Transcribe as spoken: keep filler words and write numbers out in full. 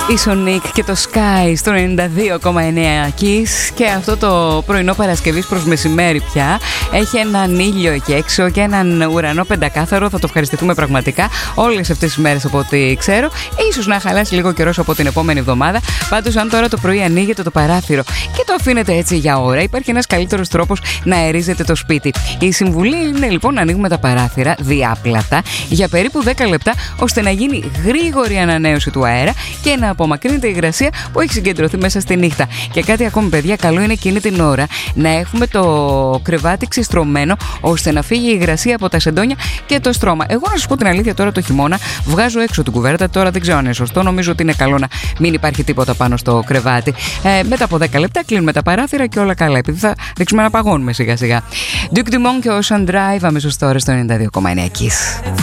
Η Sonic και το Sky στο ενενήντα δύο κόμμα εννέα Kiss. Και αυτό το πρωινό Παρασκευής προς μεσημέρι πια έχει έναν ήλιο εκεί έξω και έναν ουρανό πεντακάθαρο. Θα το ευχαριστηθούμε πραγματικά όλες αυτές τις μέρες από ό,τι ξέρω. Ίσως να χαλάσει λίγο καιρός από την επόμενη εβδομάδα. Πάντως, αν τώρα το πρωί ανοίγετε το παράθυρο και το αφήνετε έτσι για ώρα, υπάρχει ένας καλύτερος τρόπος να αερίζετε το σπίτι. Η συμβουλή είναι λοιπόν να ανοίγουμε τα παράθυρα διάπλατα για περίπου δέκα λεπτά, ώστε να γίνει γρήγορη ανανέωση του αέρα και να απομακρύνεται η υγρασία που έχει συγκεντρωθεί μέσα στη νύχτα. Και κάτι ακόμη, παιδιά, καλό είναι εκείνη την ώρα να έχουμε το κρεβάτι ξεστρωμένο, ώστε να φύγει η υγρασία από τα σεντόνια και το στρώμα. Εγώ να σας πω την αλήθεια, τώρα το χειμώνα βγάζω έξω την κουβέρτα. Τώρα δεν ξέρω αν είναι σωστό. Νομίζω ότι είναι καλό να μην υπάρχει τίποτα πάνω στο κρεβάτι. Ε, μετά από δέκα λεπτά κλείνουμε τα παράθυρα και όλα καλά, επειδή θα ρίξουμε να παγώνουμε σιγά σιγά. Duke Dumont και Ocean Drive αμέσως τώρα στο ενενήντα δύο κόμμα εννέα Kiss.